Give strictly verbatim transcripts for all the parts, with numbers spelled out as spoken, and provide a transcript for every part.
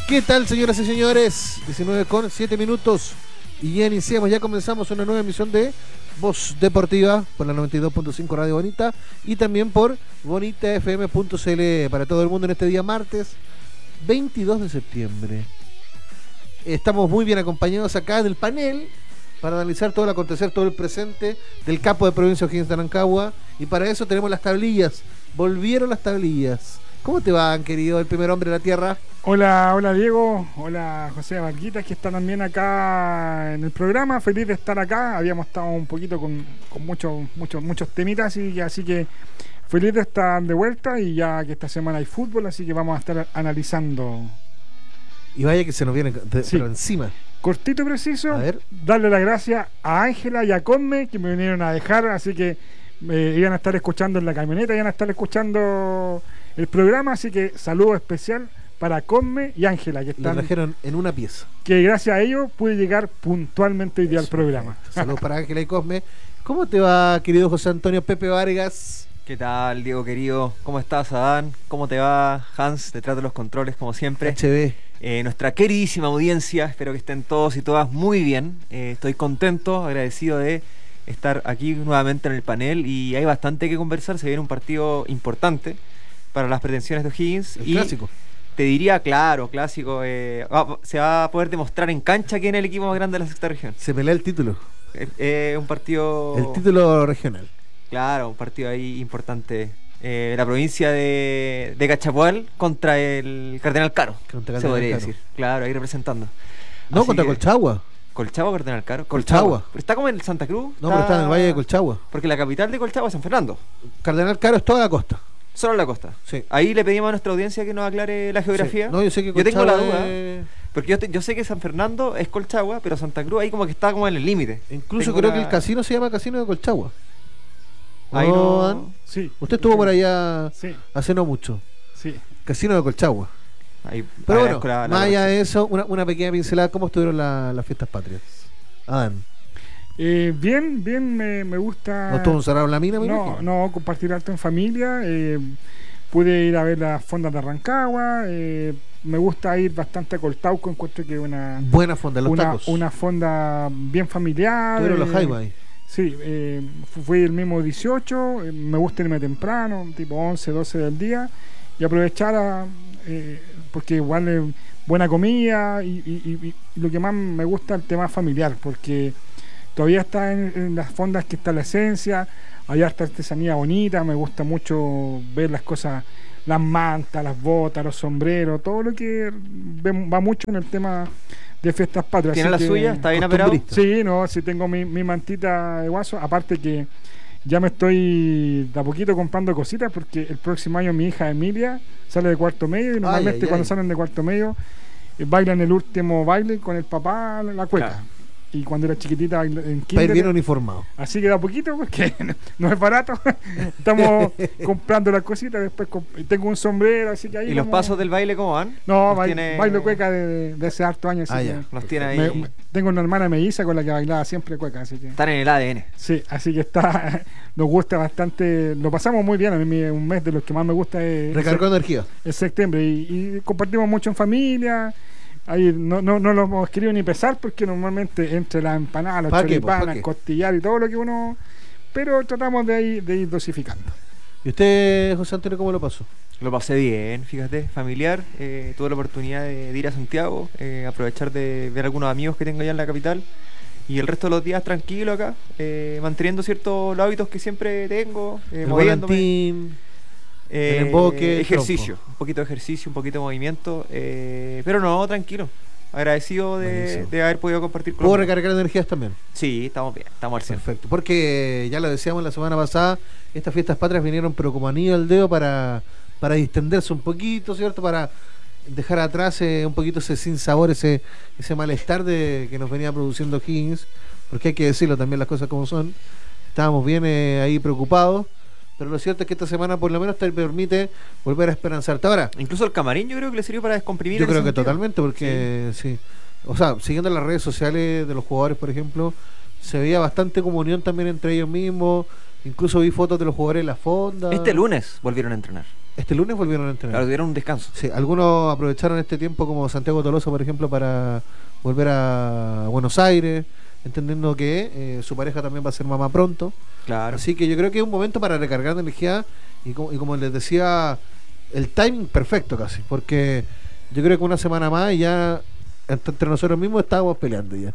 ¿Qué tal, señoras y señores? diecinueve con siete minutos y ya iniciamos, ya comenzamos una nueva emisión de Voz Deportiva por la noventa y dos punto cinco Radio Bonita y también por bonita f m punto c l para todo el mundo en este día martes veintidós de septiembre. Estamos muy bien acompañados acá en el panel para analizar todo el acontecer, todo el presente del capo de provincia O'Higgins de Rancagua, y para eso tenemos las tablillas. Volvieron las tablillas. ¿Cómo te van, querido, el primer hombre de la tierra? Hola, hola Diego, hola José Marquitas, que está también acá en el programa. Feliz de estar acá. Habíamos estado un poquito con, con muchos muchos muchos temitas, y que, así que feliz de estar de vuelta, y ya que esta semana hay fútbol, así que vamos a estar analizando. Y vaya que se nos viene de, sí. pero encima. Cortito y preciso, A ver. Darle las gracias a Ángela y a Cosme, que me vinieron a dejar, así que eh, iban a estar escuchando en la camioneta, iban a estar escuchando el programa, así que saludo especial para Cosme y Ángela, que están, lo trajeron en una pieza. Que gracias a ellos pude llegar puntualmente hoy día al programa. Saludos para Ángela y Cosme. ¿Cómo te va, querido José Antonio Pepe Vargas? ¿Qué tal, Diego querido? ¿Cómo estás, Adán? ¿Cómo te va, Hans? Detrás de los controles, como siempre. H B. Eh, nuestra queridísima audiencia, espero que estén todos y todas muy bien. Eh, estoy contento, agradecido de estar aquí nuevamente en el panel, y hay bastante que conversar. Se viene un partido importante para las pretensiones de O'Higgins. El y clásico. Te diría, claro, clásico. Eh, va, se va a poder demostrar en cancha quién es el equipo más grande de la sexta región. Se pelea el título. Es eh, eh, un partido... El título regional. Claro, un partido ahí importante. Eh, la provincia de, de Cachapual contra el Cardenal Caro, Contra se Cardenal podría Caro. decir. Claro, ahí representando. No, Así contra que- Colchagua. ¿Colchagua o Cardenal Caro? Colchagua. Pero está como en Santa Cruz. No, pero está en el Valle de Colchagua. Porque la capital de Colchagua es San Fernando, Cardenal Caro es toda la costa. solo en la costa. Sí. Ahí le pedimos a nuestra audiencia que nos aclare la geografía. Sí. No, yo sé que Yo tengo la Colchagua duda. es- Porque yo, te- yo sé que San Fernando es Colchagua, pero Santa Cruz ahí como que está como en el límite. Incluso Tengo creo la- que el casino se llama Casino de Colchagua. Ahí ¿No, no- Dan? Sí. Usted estuvo por allá Sí, hace no mucho. sí. Casino de Colchagua. Ahí Pero bueno, agradezco la- la más allá corrección. de eso, una, una pequeña pincelada. ¿Cómo estuvieron la- las fiestas patrias? Adán, Eh, bien, bien, me, me gusta. ¿no estuvo encerrado en la mina? me No, imagino? no, compartir harto en familia. eh, pude ir a ver las fondas de Rancagua. eh, me gusta ir bastante a Coltauco. Encuentro que es una, Buena fonda, los una, tacos. una fonda bien familiar. Tuvieron los eh, highway. Sí, eh, fu- fui el mismo dieciocho. eh, me gusta irme temprano, tipo once, doce del día, y aprovechar a, eh, porque igual es buena comida, y, y- y- y lo que más me gusta es el tema familiar, porque todavía está en, en las fondas que está la esencia. Hay harta artesanía bonita. Me gusta mucho ver las cosas, las mantas, las botas, los sombreros, todo lo que ve- va mucho en el tema de fiestas patrias. ¿Tiene Así la que- suya? ¿Está bien aperado? Costumbrista. Sí, no, sí tengo mi, mi mantita de guaso. Aparte que ya me estoy de a poquito comprando cositas, porque el próximo año mi hija Emilia sale de cuarto medio, y normalmente ay, cuando ay. salen de cuarto medio eh, bailan el último baile con el papá, la cueca. Claro. Y cuando era chiquitita baila- en Para ir bien kinder, uniformado. así que de a poquito, porque no es barato. Estamos comprando las cositas. Después comp- tengo un sombrero, así que ahí ¿Y los como- pasos del baile cómo van? No, los bail- tiene- bailo cueca de, de hace harto años. así Ah, que ya. Los tiene ahí. me- me- tengo una hermana melliza con la que bailaba siempre cueca, así que Están en el A D N. sí, así que está, nos gusta bastante, lo pasamos muy bien. A mí me- un mes de los que más me gusta es, Recargó energía. es septiembre, y, y compartimos mucho en familia. Ahí no, no, no lo hemos querido ni pesar, porque normalmente entre las empanadas, los ¿Pa' qué, po? ¿Pa' choripanas, qué? costillar y todo lo que uno, pero tratamos de ir, de ir dosificando. ¿Y usted, José Antonio, cómo lo pasó? Lo pasé bien, fíjate, familiar. Eh, tuve la oportunidad de, de ir a Santiago, eh, aprovechar de ver algunos amigos que tengo allá en la capital. Y el resto de los días tranquilo acá, eh, manteniendo ciertos los hábitos que siempre tengo, eh, El moviéndome. volantín. Eh, el emboque, el ejercicio, un poquito de ejercicio, un poquito de movimiento, eh, pero no, tranquilo. Agradecido de, Buenísimo. de haber podido compartir con ¿Puedo los- recargar energías también? Sí, estamos bien, estamos al cien. Perfecto. Porque ya lo decíamos la semana pasada, estas fiestas patrias vinieron pero como anillo al dedo para, para distenderse un poquito, ¿cierto? Para dejar atrás eh, un poquito ese sinsabor, ese, ese malestar de que nos venía produciendo O'Higgins, porque hay que decirlo también las cosas como son. Estábamos bien eh, ahí preocupados, pero lo cierto es que esta semana por lo menos te permite volver a esperanzarte. Ahora, Incluso el camarín yo creo que le sirvió para descomprimir. yo en creo ese que sentido. totalmente, porque sí. O sea, siguiendo las redes sociales de los jugadores, por ejemplo, se veía bastante comunión también entre ellos mismos. Incluso vi fotos de los jugadores en la fonda. Este lunes volvieron a entrenar. Este lunes volvieron a entrenar. Claro, tuvieron un descanso. Sí, algunos aprovecharon este tiempo, como Santiago Tolosa, por ejemplo, para volver a Buenos Aires, entendiendo que eh, su pareja también va a ser mamá pronto. Claro. Así que yo creo que es un momento para recargar de energía y como, y como les decía, el timing perfecto casi, porque yo creo que una semana más y ya entre nosotros mismos estábamos peleando ya.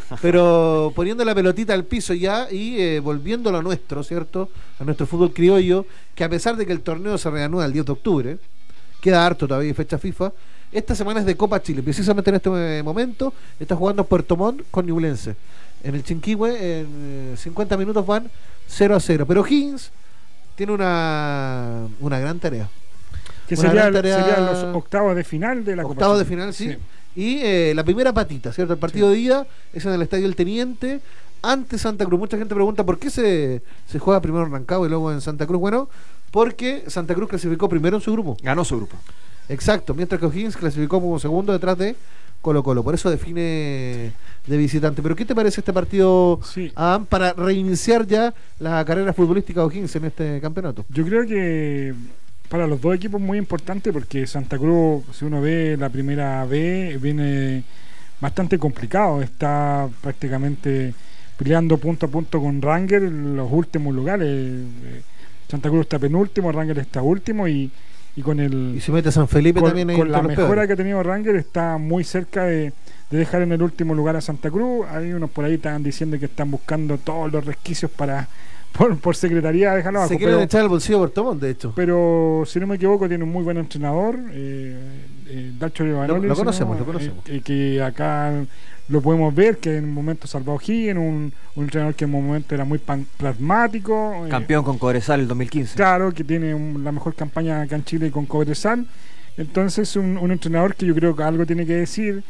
Pero poniendo la pelotita al piso ya y eh, volviéndolo a nuestro, ¿cierto? A nuestro fútbol criollo, que a pesar de que el torneo se reanuda el diez de octubre, queda harto todavía fecha FIFA, esta semana es de Copa Chile. Precisamente en este momento está jugando Puerto Montt con Ñublense. En el Chinquihue, en cincuenta minutos van cero a cero. Pero Higgins tiene una, una gran tarea. Que Una sería, gran tarea, serían los octavos de final de la Copa octavos de Chile. final, sí. Sí. Y eh, la primera patita, ¿cierto? El partido Sí. de ida es en el Estadio El Teniente, ante Santa Cruz. Mucha gente pregunta por qué se, se juega primero en Rancagua y luego en Santa Cruz. Bueno, porque Santa Cruz clasificó primero en su grupo. Ganó su grupo. Exacto, mientras que O'Higgins clasificó como segundo detrás de Colo Colo. Por eso define de visitante. Pero ¿qué te parece este partido, Sí. Adam, para reiniciar ya la carrera futbolística de O'Higgins en este campeonato? Yo creo que para los dos equipos muy importante, porque Santa Cruz, si uno ve la primera B, viene bastante complicado. Está prácticamente peleando punto a punto con Rangers en los últimos lugares. Eh, Santa Cruz está penúltimo, Rangers está último y, y con el Y se mete San Felipe con, también ahí con entre la los mejora peores. que ha tenido Rangers está muy cerca de, de dejar en el último lugar a Santa Cruz. Hay unos por ahí estaban diciendo que están buscando todos los resquicios para por, por secretaría dejarlo abajo. Se quieren pero- echar el bolsillo por Tomón, de hecho. pero si no me equivoco tiene un muy buen entrenador, eh, eh, Dacho Giovanoli, Lo- lo si conocemos, no, lo conocemos. eh, que, que acá lo podemos ver, que en un momento salvó Higgins, un, un entrenador que en un momento era muy pan- plasmático, eh, Campeón con Cobresal el dos mil quince. claro, que tiene un- la mejor campaña acá en Chile con Cobresal. Entonces un, un entrenador que yo creo que algo tiene que decir.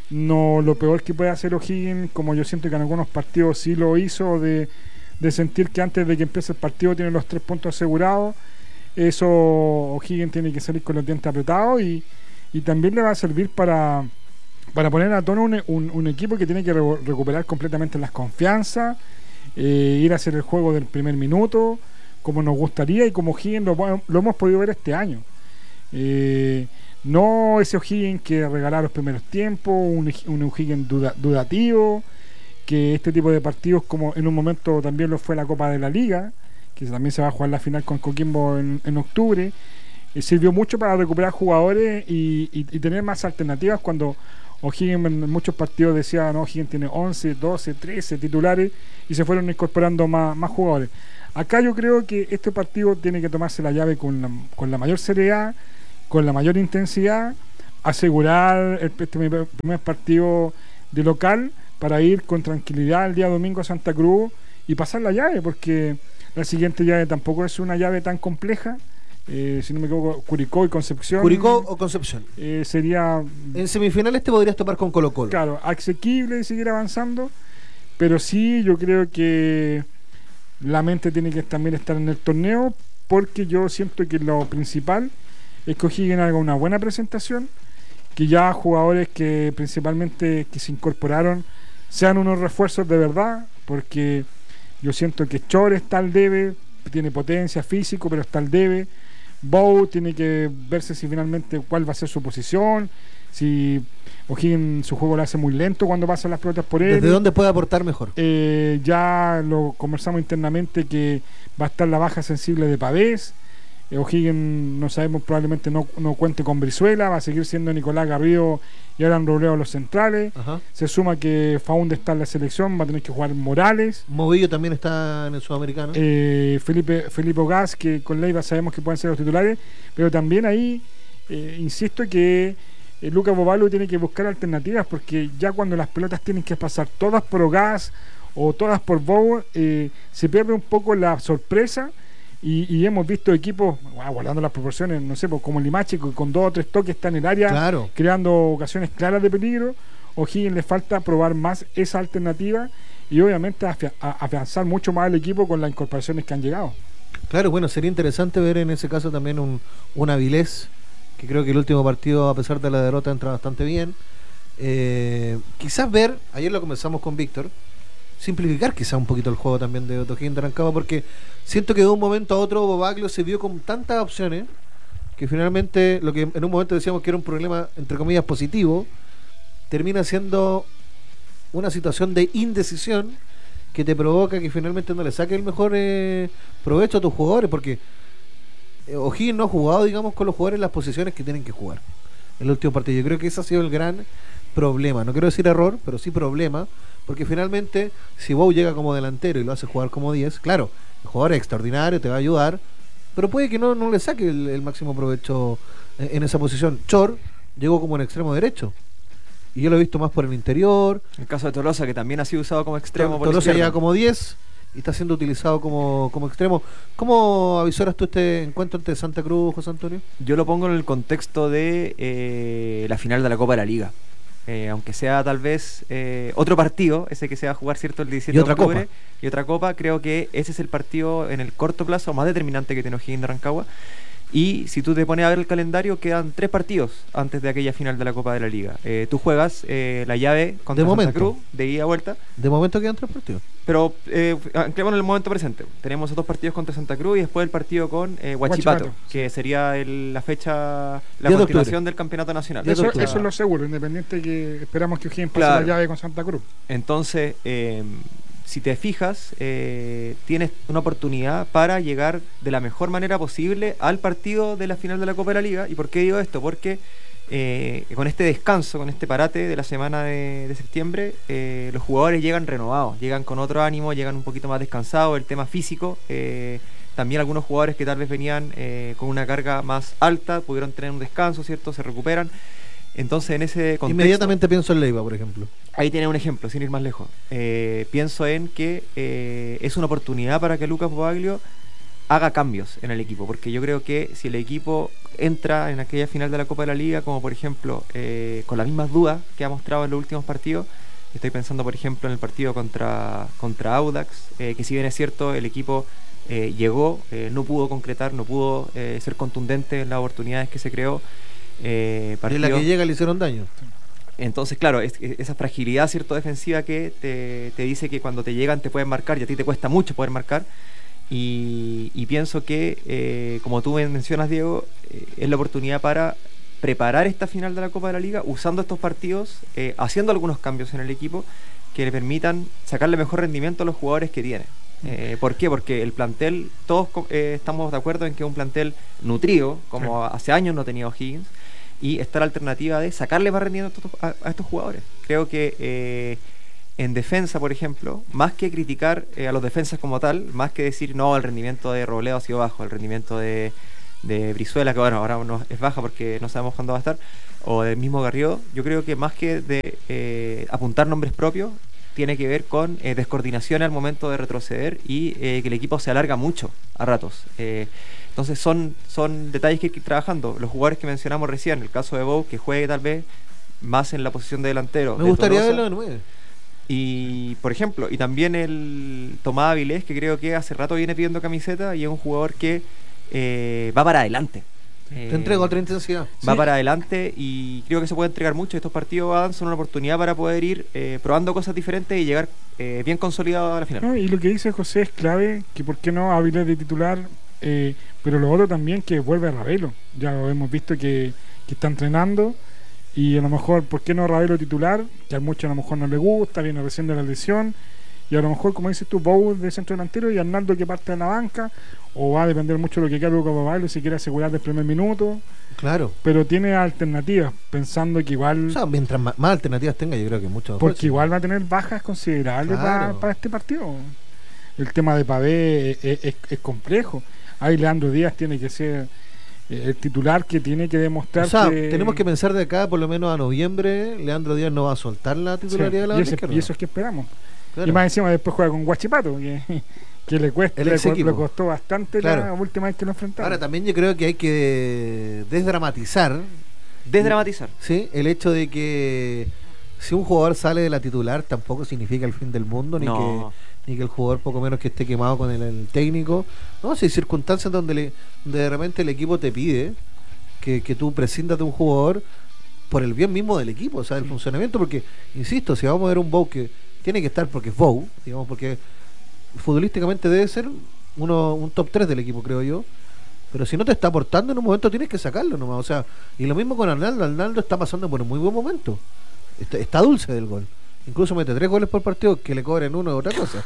No lo peor que puede hacer O'Higgins, como yo siento que en algunos partidos sí lo hizo, de, de sentir que antes de que empiece el partido tiene los tres puntos asegurados. Eso O'Higgins tiene que salir con los dientes apretados y, y también le va a servir para, para poner a tono un, un- un equipo que tiene que re- recuperar completamente las confianzas, eh, ir a hacer el juego del primer minuto como nos gustaría y como O'Higgins lo, lo hemos podido ver este año. Eh, no ese O'Higgins que regalaba los primeros tiempos, un, un O'Higgins duda- dudativo, que este tipo de partidos, como en un momento también lo fue la Copa de la Liga, que también se va a jugar la final con Coquimbo en, en octubre, eh, sirvió mucho para recuperar jugadores y, y- y tener más alternativas cuando O'Higgins en muchos partidos decía, no, O'Higgins tiene once, doce, trece titulares y se fueron incorporando más, más jugadores. Acá yo creo que este partido tiene que tomarse la llave con la, con la mayor seriedad, con la mayor intensidad, asegurar el, este primer primer partido de local para ir con tranquilidad el día domingo a Santa Cruz y pasar la llave, porque la siguiente llave tampoco es una llave tan compleja. Eh, si no me equivoco, Curicó y Concepción. Curicó o Concepción. eh, sería, En semifinales te podrías topar con Colo Colo. claro, asequible seguir avanzando, pero sí yo creo que la mente tiene que también estar en el torneo, porque yo siento que lo principal es que O'Higgins haga una buena presentación, que ya jugadores que principalmente que se incorporaron sean unos refuerzos de verdad, porque yo siento que Chor está al debe, tiene potencia, físico, pero está al debe. Bow tiene que verse si finalmente cuál va a ser su posición, si O'Higgins su juego lo hace muy lento cuando pasan las pelotas por él. ¿Desde dónde puede aportar mejor? Eh, ya lo conversamos internamente que va a estar la baja sensible de Pavés. Eh, O'Higgins no sabemos, probablemente no, no cuente con Brizuela, va a seguir siendo Nicolás Garrido y Alan Robledo los centrales. Ajá. Se suma que Faunde está en la selección, va a tener que jugar Morales. Movillo también está en el Sudamericano. Eh, Felipe Felipe Gas, que con Leiva sabemos que pueden ser los titulares, pero también ahí eh, insisto que eh, Lucas Bobalo tiene que buscar alternativas, porque ya cuando las pelotas tienen que pasar todas por Gas o todas por Bow, eh, se pierde un poco la sorpresa. Y, y hemos visto equipos, bueno, guardando las proporciones, no sé, pues, como el Limache, que con dos o tres toques está en el área, Claro. creando ocasiones claras de peligro. O'Higgins le falta probar más esa alternativa y obviamente afia- a- afianzar mucho más el equipo con las incorporaciones que han llegado. Claro, bueno, sería interesante ver en ese caso también un, un Avilés, que creo que el último partido, a pesar de la derrota, entra bastante bien. Eh, quizás ver, ayer lo conversamos con Víctor, simplificar quizás un poquito el juego también de O'Higgins de Rancagua, porque siento que de un momento a otro Bobaglio se vio con tantas opciones que finalmente lo que en un momento decíamos que era un problema, entre comillas, positivo, termina siendo una situación de indecisión que te provoca que finalmente no le saques el mejor eh, provecho a tus jugadores, porque eh, O'Higgins no ha jugado, digamos, con los jugadores en las posiciones que tienen que jugar en el último partido. Yo creo que ese ha sido el gran problema, no quiero decir error, pero sí problema, porque finalmente si Bow llega como delantero y lo hace jugar como diez, claro, el jugador es extraordinario, te va a ayudar, pero puede que no, no le saque el, el máximo provecho en, en esa posición. Chor llegó como en extremo derecho y yo lo he visto más por el interior. El caso de Tolosa, que también ha sido usado como extremo. Tolosa por llega como diez y está siendo utilizado como, como extremo. ¿Cómo avisoras tú este encuentro entre Santa Cruz, José Antonio? Yo lo pongo en el contexto de eh, la final de la Copa de la Liga. Eh, aunque sea tal vez eh, otro partido, ese que se va a jugar, ¿cierto?, el diecisiete y otra de octubre, copa. y otra copa, creo que ese es el partido en el corto plazo más determinante que tiene O'Higgins de Rancagua. Y si tú te pones a ver el calendario, quedan tres partidos antes de aquella final de la Copa de la Liga. Eh, tú juegas eh, la llave contra De Santa momento. Cruz, de ida a vuelta. De momento quedan tres partidos. Pero eh, anclémonos en el momento presente. Tenemos esos dos partidos contra Santa Cruz y después el partido con eh, Huachipato, Huachipato, que sería el- la fecha, la diez de continuación octubre. del campeonato nacional. diez de Eso, octubre. eso es lo seguro, independiente que esperamos que O'Higgins pase Claro. la llave con Santa Cruz. Entonces, eh, si te fijas, eh, tienes una oportunidad para llegar de la mejor manera posible al partido de la final de la Copa de la Liga. ¿Y por qué digo esto? Porque eh, con este descanso, con este parate de la semana de, de septiembre, eh, los jugadores llegan renovados, llegan con otro ánimo, llegan un poquito más descansados. El tema físico, eh, también algunos jugadores que tal vez venían eh, con una carga más alta, pudieron tener un descanso, ¿cierto? Se recuperan. Entonces, en ese contexto, Inmediatamente pienso en Leiva, por ejemplo. ahí tiene un ejemplo, sin ir más lejos. Eh, pienso en que eh, es una oportunidad para que Lucas Boaglio haga cambios en el equipo, porque yo creo que si el equipo entra en aquella final de la Copa de la Liga, como por ejemplo eh, con las mismas dudas que ha mostrado en los últimos partidos, estoy pensando por ejemplo en el partido contra, contra Audax, eh, que si bien es cierto el equipo eh, llegó, eh, no pudo concretar, no pudo eh, ser contundente en las oportunidades que se creó. Eh, De la partido- que llega le hicieron daño. entonces, claro, es, es- esa fragilidad, cierto, defensiva que te, te dice que cuando te llegan te pueden marcar y a ti te cuesta mucho poder marcar. Y, y pienso que, eh, como tú men- mencionas, Diego, eh, es la oportunidad para preparar esta final de la Copa de la Liga usando estos partidos, eh, haciendo algunos cambios en el equipo que le permitan sacarle mejor rendimiento a los jugadores que tiene. Eh, ¿Por qué? Porque el plantel, todos co- eh, estamos de acuerdo en que es un plantel nutrido, como hace años no tenía O'Higgins, y está la alternativa de sacarle más rendimiento a estos, a- a estos jugadores. Creo que eh, en defensa, por ejemplo, más que criticar eh, a los defensas como tal, más que decir no, el rendimiento de Robledo ha sido bajo, el rendimiento de, de Brizuela, que bueno, ahora no, es baja porque no sabemos cuándo va a estar, o del mismo Garrido, yo creo que más que de eh, apuntar nombres propios, tiene que ver con eh, descoordinación al momento de retroceder y eh, que el equipo se alarga mucho a ratos. Eh, entonces son, son detalles que hay que ir trabajando. Los jugadores que mencionamos recién, el caso de Bow, que juegue tal vez más en la posición de delantero. Me de gustaría Tolosa. verlo de nueve. Y, por ejemplo, y también el Tomás Avilés, que creo que hace rato viene pidiendo camiseta y es un jugador que eh, va para adelante. Eh, Te entrego otra intensidad. Va Sí. para adelante y creo que se puede entregar mucho. Estos partidos, Adam, son una oportunidad para poder ir eh, probando cosas diferentes y llegar eh, bien consolidado a la final. No, y lo que dice José es clave, que por qué no Avilés de titular, eh, pero lo otro también que vuelve a Ravelo. Ya lo hemos visto que, que está entrenando y a lo mejor, ¿por qué no Ravelo titular? Que a muchos a lo mejor no le gusta, viene recién de la lesión y a lo mejor, como dices tú, Bow de centro delantero y Arnaldo que parte de la banca, o va a depender mucho de lo que quiera Lucas Boaglio si quiere asegurar del primer minuto, Claro. pero tiene alternativas, pensando que igual... O sea, mientras más, más alternativas tenga, yo creo que mucho mejor. Porque igual va a tener bajas considerables Claro. para, para este partido. El tema de Pavé es, es- es complejo. Ahí Leandro Díaz tiene que ser eh, el titular que tiene que demostrar O sea, que... tenemos que pensar de acá por lo menos a noviembre. Leandro Díaz no va a soltar la Sí, titularidad de la y, ese- izquierda. y eso es que esperamos. Claro. Y más encima después juega con Guachipato, que, que le, cuesta, El le, ex co- equipo. le costó bastante la Claro. última vez que lo enfrentaron. Ahora también yo creo que hay que desdramatizar, Desdramatizar. ¿sí?, el hecho de que si un jugador sale de la titular tampoco significa el fin del mundo, ni No. que ni que el jugador poco menos que esté quemado con el, el técnico. No, si hay circunstancias donde, le, donde de repente el equipo te pide que, que tú prescindas de un jugador por el bien mismo del equipo, o sea, del Sí. funcionamiento, porque, insisto, si vamos a ver un Bow que tiene que estar porque es Bow, digamos, porque futbolísticamente debe ser uno un top tres del equipo, creo yo. Pero si no te está aportando en un momento tienes que sacarlo nomás. O sea, y lo mismo con Arnaldo. Arnaldo está pasando por un muy buen momento. Está, está dulce del gol. Incluso mete tres goles por partido, que le cobren uno es otra cosa.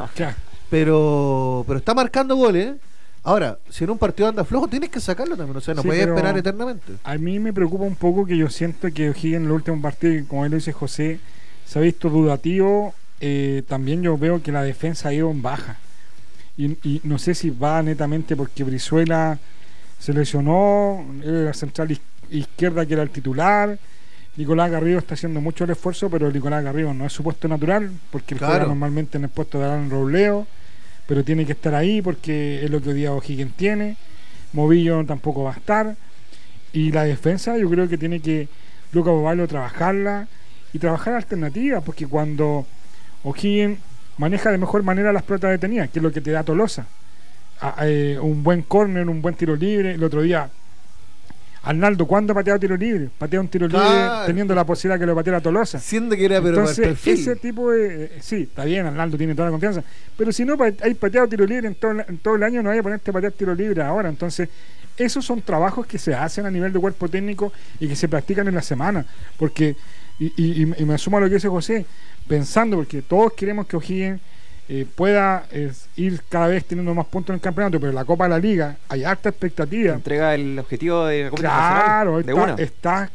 Pero pero está marcando goles. Ahora, si en un partido anda flojo, tienes que sacarlo también. O sea, no Sí, puedes pero esperar eternamente. A mí me preocupa un poco que yo siento que O'Higgins en el último partido, como él lo dice José, se ha visto dudativo. Eh, también yo veo que la defensa ha ido en baja. Y, y no sé si va netamente porque Brizuela se lesionó, era la central is- izquierda que era el titular. Nicolás Garrido está haciendo mucho el esfuerzo, pero Nicolás Garrido no es su puesto natural, porque él Claro. juega normalmente en el puesto de Alan Robleo, pero tiene que estar ahí porque es lo que hoy día O'Higgins tiene. Movillo tampoco va a estar. Y la defensa yo creo que tiene que Lucas Boballo trabajarla y trabajar alternativas, porque cuando O'Higgins maneja de mejor manera las pelotas detenidas, que es lo que te da Tolosa. A- eh, un buen córner, un buen tiro libre. El otro día, Arnaldo, ¿cuándo ha pateado tiro libre? Patea un tiro libre Claro. teniendo la posibilidad que lo pateara Tolosa. Siendo que era, pero para el Entonces, perfil. ese tipo de. eh, Sí, está bien, Arnaldo tiene toda la confianza. Pero si no pa- hay pateado tiro libre en todo, el- en todo el año, no hay a ponerte a patear tiro libre ahora. Entonces, esos son trabajos que se hacen a nivel de cuerpo técnico y que se practican en la semana. Porque, y, y- y- y me asumo a lo que dice José, pensando, porque todos queremos que O'Higgins eh, pueda eh, ir cada vez teniendo más puntos en el campeonato, pero en la Copa de la Liga hay harta expectativa. Entrega el objetivo de la Copa Claro, Internacional de está, una. está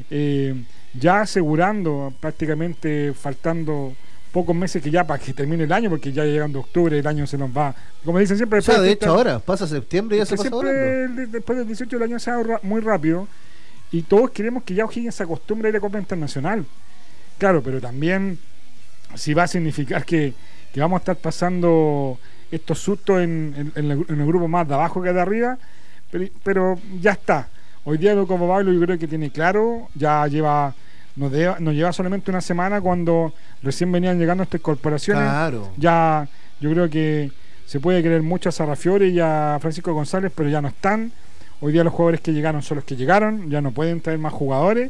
eh, ya asegurando prácticamente faltando pocos meses que ya para que termine el año, porque ya llegando octubre el año se nos va. Como dicen siempre, O sea, después de de hecho esta- ahora, pasa septiembre y ya es se que pasa volando. siempre de- después del dieciocho del año se va ra- muy rápido y todos queremos que ya O'Higgins se acostumbre a ir a Copa Internacional. Claro, pero también si va a significar que, que vamos a estar pasando estos sustos en, en- en el, en el grupo más de abajo que de arriba, pero, pero ya está. Hoy día lo como Pablo yo creo que tiene claro, ya lleva nos, deba- nos lleva solamente una semana cuando recién venían llegando estas corporaciones. Claro. Ya yo creo que se puede querer mucho a Sarrafiore y a Francisco González, pero ya no están. Hoy día los jugadores que llegaron son los que llegaron, ya no pueden traer más jugadores.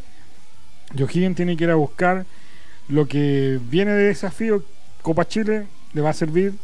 Y O'Higgins tiene que ir a buscar lo que viene de desafío. Copa Chile le va a servir,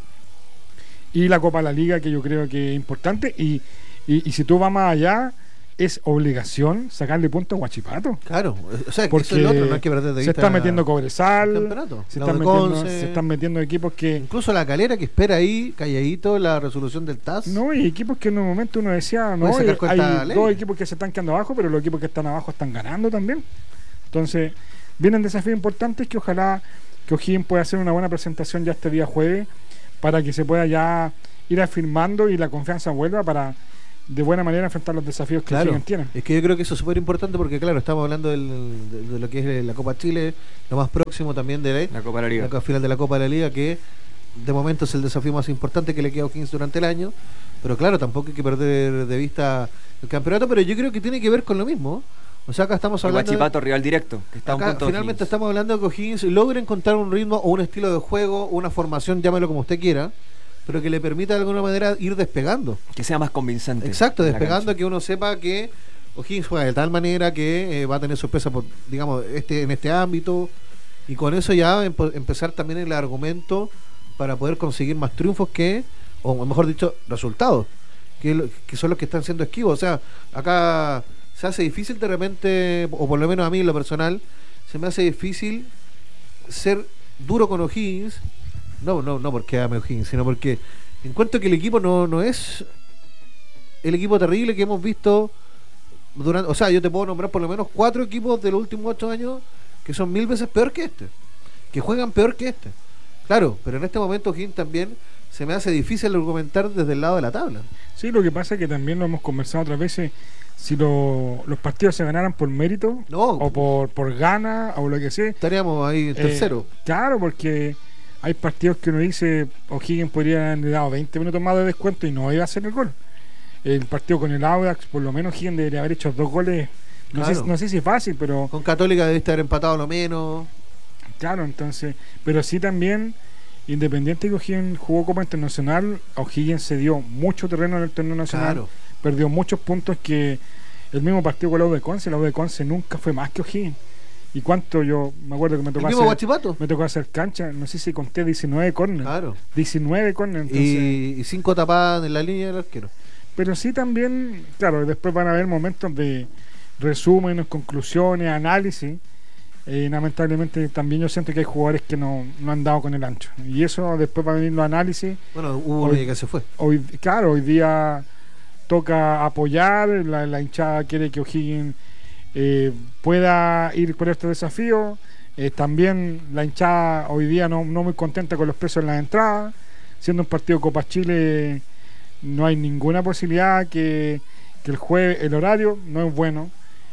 y la Copa de la Liga, que yo creo que es importante. Y, y, y si tú vas más allá, es obligación sacarle puntos a Huachipato. Claro, o sea, que Porque eso es lo otro, no hay que perder de se vista está metiendo el Cobresal, campeonato. se La están, de metiendo, Conce. se están metiendo equipos que Incluso la Calera que espera ahí, calladito, la resolución del T A S. no, y equipos que en un momento uno decía, no, Puede sacar hay cuenta ley. dos equipos que se están quedando abajo, pero los equipos que están abajo están ganando también. Entonces, vienen desafíos importantes que ojalá que O'Higgins pueda hacer una buena presentación ya este día jueves, para que se pueda ya ir afirmando y la confianza vuelva para de buena manera enfrentar los desafíos que Claro, O'Higgins tiene. es que yo creo que eso es súper importante porque, claro, estamos hablando del- de, de lo que es la Copa Chile, lo más próximo también de La Copa de la Liga. la, la final de la Copa de la Liga, que de momento es el desafío más importante que le queda a O'Higgins durante el año. Pero claro, tampoco hay que perder de vista el campeonato, pero yo creo que tiene que ver con lo mismo. O sea, acá estamos El hablando. de- Huachipato, rival directo, que está a un acá punto de finalmente O'Higgins. estamos hablando de que O'Higgins logra encontrar un ritmo o un estilo de juego, una formación, llámelo como usted quiera, pero que le permita de alguna manera ir despegando. Que sea más convincente. Exacto, en la despegando, cancha. que uno sepa que O'Higgins juega de tal manera que eh, va a tener sorpresa por, digamos, este en este ámbito, y con eso ya empo- empezar también el argumento para poder conseguir más triunfos que, o mejor dicho, resultados, que, lo- que son los que están siendo esquivos. O sea, acá se hace difícil de repente, o por lo menos a mí en lo personal, se me hace difícil ser duro con O'Higgins. No, no, no porque ame O'Higgins, sino porque encuentro que el equipo no, no es el equipo terrible que hemos visto durante. O sea, yo te puedo nombrar por lo menos cuatro equipos de los últimos ocho años que son mil veces peor que este, que juegan peor que este. Claro, pero en este momento O'Higgins también se me hace difícil argumentar desde el lado de la tabla. Sí, lo que pasa es que también lo hemos conversado otras veces, si lo- los partidos se ganaran por mérito No, o por, por gana o lo que sea. estaríamos ahí en eh, tercero. Claro, porque hay partidos que uno dice O'Higgins podría haberle dado veinte minutos más de descuento y no iba a hacer el gol. El partido con el Audax, por lo menos O'Higgins debería haber hecho dos goles. No, Claro. sé, no sé si es fácil, pero Con Católica debiste haber empatado lo menos. claro, entonces, pero sí también, independiente que O'Higgins jugó Copa Internacional, a O'Higgins se dio mucho terreno en el torneo nacional, Claro. perdió muchos puntos que el mismo partido con la U de Conce, la U de Conce nunca fue más que O'Higgins. ¿Y cuánto? Yo me acuerdo que me El tocó mismo hacer, Huachipato. me tocó hacer cancha, no sé si conté diecinueve corners. Claro. diecinueve corners, entonces, Y, y cinco tapadas en la línea del arquero. pero sí también, claro, después van a haber momentos de resúmenes, conclusiones, análisis. Eh, lamentablemente también yo siento que hay jugadores que no, no han dado con el ancho, y eso después va a venir los análisis. Bueno, hubo un día que se fue. Hoy, claro, hoy día toca apoyar, la, la hinchada quiere que O'Higgins eh, pueda ir por este desafío. Eh, también la hinchada hoy día no, no muy contenta con los precios en las entradas, siendo un partido Copa Chile no hay ninguna posibilidad que, que el jueves el horario no es bueno,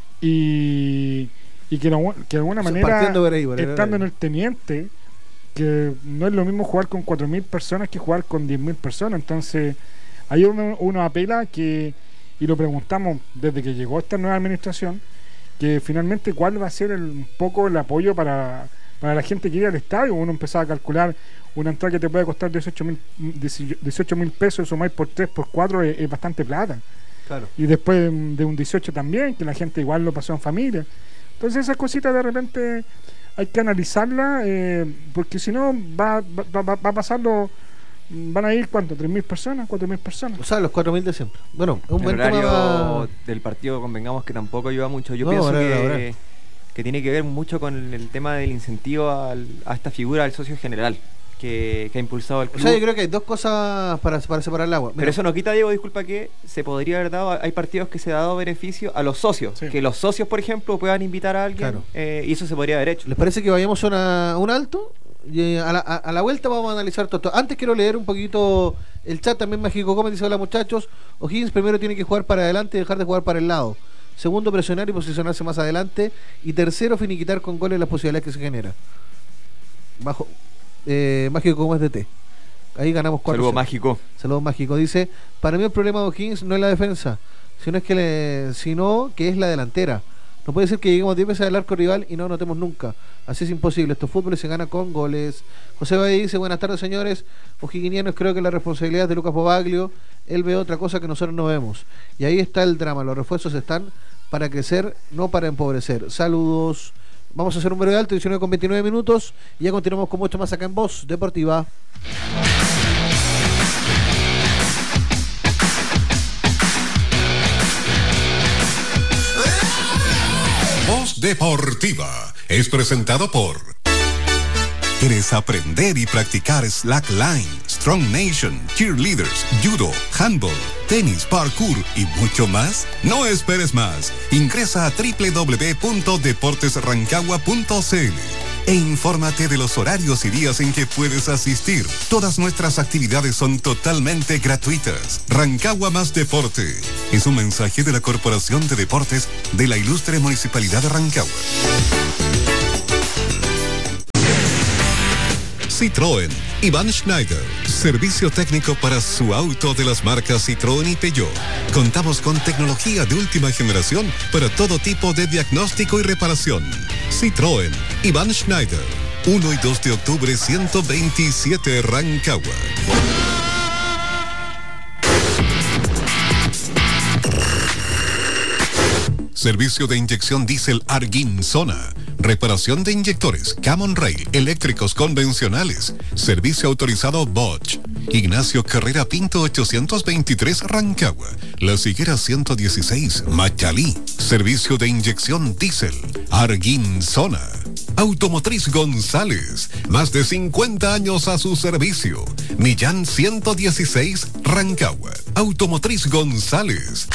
y, y que, no, que de alguna manera ahí, estando en el Teniente, que no es lo mismo jugar con cuatro mil personas que jugar con diez mil personas. Entonces ahí uno, uno apela que, y lo preguntamos desde que llegó esta nueva administración, que finalmente cuál va a ser el, un poco el apoyo para, para la gente que iría al estadio. Uno empezaba a calcular una entrada que te puede costar dieciocho mil pesos, sumáis por tres, por cuatro, es, es bastante plata. Claro. Y después de, de un dieciocho también, que la gente igual lo pasó en familia. Entonces esas cositas de repente hay que analizarlas, eh, porque si no va, va, va, va a pasarlo. Van a ir, ¿cuánto? ¿tres mil personas? ¿cuatro mil personas? O sea, los cuatro mil de siempre. Bueno, es un el buen horario tema... del partido, convengamos que tampoco ayuda mucho. Yo no, pienso ahora, que, ahora. que tiene que ver mucho con el, el tema del incentivo al, a esta figura del socio general que, que ha impulsado el club. O sea, yo creo que hay dos cosas para, para separar el agua. Mira. Pero eso no quita, Diego, disculpa, que se podría haber dado, hay partidos que se ha dado beneficio a los socios, sí. Que los socios, por ejemplo, puedan invitar a alguien, claro. eh, y eso se podría haber hecho. ¿Les parece que vayamos a una, un alto? Y a la, a, a la vuelta vamos a analizar todo esto. Antes quiero leer un poquito el chat también. Mágico Gómez dice: hola muchachos, O'Higgins primero tiene que jugar para adelante y dejar de jugar para el lado. Segundo, presionar y posicionarse más adelante. Y tercero, finiquitar con goles las posibilidades que se generan. Bajo eh, Mágico Gómez D T. Ahí ganamos cuatro. Saludos Mágico. Saludos Mágico. Dice: para mí el problema de O'Higgins no es la defensa, sino es que le, sino que es la delantera. No puede ser que lleguemos diez veces al arco rival y no anotemos nunca. Así es imposible. Estos fútboles se gana con goles. José Valle dice: buenas tardes, señores o'higginianos. Creo que la responsabilidad es de Lucas Bobaglio. Él ve otra cosa que nosotros no vemos. Y ahí está el drama. Los refuerzos están para crecer, no para empobrecer. Saludos. Vamos a hacer un breve alto, diecinueve con veintinueve minutos. Y ya continuamos con mucho más acá en Voz Deportiva. Voz Deportiva es presentado por... ¿Quieres aprender y practicar slackline, Strong Nation, cheerleaders, judo, handball, tenis, parkour y mucho más? No esperes más. Ingresa a doble u doble u doble u punto deportes rancagua punto c l e infórmate de los horarios y días en que puedes asistir. Todas nuestras actividades son totalmente gratuitas. Rancagua más deporte. Es un mensaje de la Corporación de Deportes de la Ilustre Municipalidad de Rancagua. Citroën, Iván Schneider, servicio técnico para su auto de las marcas Citroën y Peugeot. Contamos con tecnología de última generación para todo tipo de diagnóstico y reparación. Citroën, Iván Schneider, uno y dos de octubre, ciento veintisiete, Rancagua. Servicio de inyección diésel Arguin Zona. Reparación de inyectores Camon Rail, eléctricos convencionales. Servicio autorizado Bosch. Ignacio Carrera Pinto ochocientos veintitrés, Rancagua. Las Higueras ciento dieciséis, Machalí. Servicio de inyección diésel Arguin Zona. Automotriz González, más de cincuenta años a su servicio. Millán ciento dieciséis, Rancagua. Automotriz González.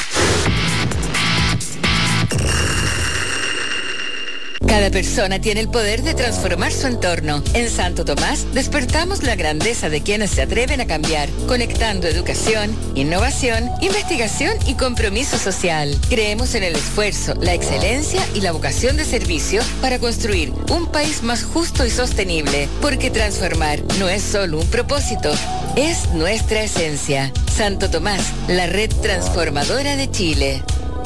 Cada persona tiene el poder de transformar su entorno. En Santo Tomás despertamos la grandeza de quienes se atreven a cambiar, conectando educación, innovación, investigación y compromiso social. Creemos en el esfuerzo, la excelencia y la vocación de servicio para construir un país más justo y sostenible, porque transformar no es solo un propósito, es nuestra esencia. Santo Tomás, la red transformadora de Chile.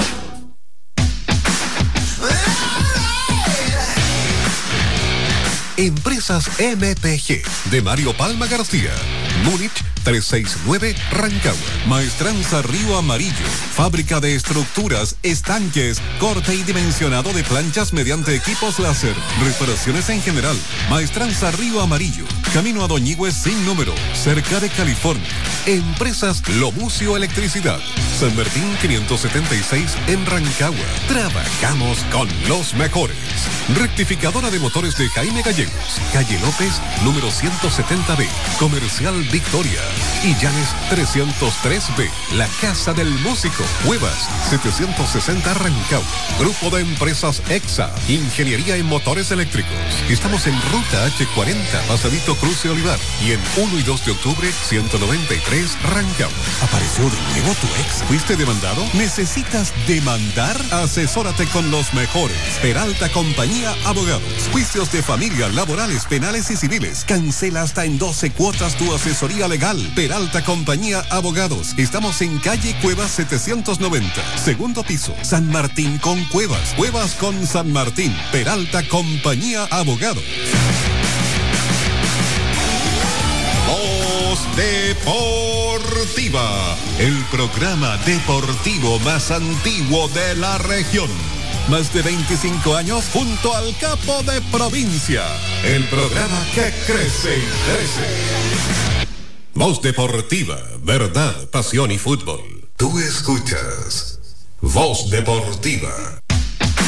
Empresas M P G de Mario Palma García. Múnich trescientos sesenta y nueve, Rancagua. Maestranza Río Amarillo. Fábrica de estructuras, estanques, corte y dimensionado de planchas mediante equipos láser. Reparaciones en general. Maestranza Río Amarillo. Camino a Doñigües sin número, cerca de California. Empresas Lomucio Electricidad. San Martín quinientos setenta y seis en Rancagua. Trabajamos con los mejores. Rectificadora de motores de Jaime Gallegos. Calle López, número ciento setenta B. Comercial Victoria. Y Llanes trescientos tres B. La Casa del Músico. Cuevas setecientos sesenta Rancagua. Grupo de Empresas EXA. Ingeniería en motores eléctricos. Estamos en Ruta H cuarenta, Pasadito Cruce Olivar. Y en uno y dos de octubre, ciento noventa y tres Rancagua. ¿Apareció de nuevo tu ex? ¿Fuiste demandado? ¿Necesitas demandar? Asesórate con los mejores. Peralta Compañía Abogados. Juicios de familia, laborales, penales y civiles. Cancela hasta en doce cuotas tu asesoría legal. Peralta Compañía Abogados. Estamos en calle Cuevas setecientos noventa. Segundo piso. San Martín con Cuevas. Cuevas con San Martín. Peralta Compañía Abogados. Voz Deportiva, el programa deportivo más antiguo de la región. Más de veinticinco años junto al capo de provincia. El programa que crece y crece. Voz Deportiva, verdad, pasión y fútbol. Tú escuchas Voz Deportiva.